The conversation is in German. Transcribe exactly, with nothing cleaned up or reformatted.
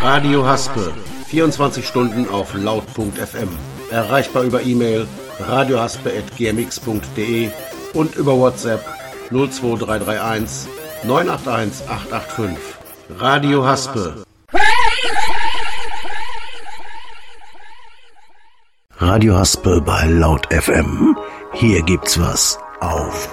Radio Haspe, vierundzwanzig Stunden auf laut punkt f m. Erreichbar über E-Mail radiohaspe at g m x punkt d e und über WhatsApp null zwei drei drei eins neun acht eins acht acht fünf. Radio Haspe. Radio Haspe bei Laut F M. Hier gibt's was auf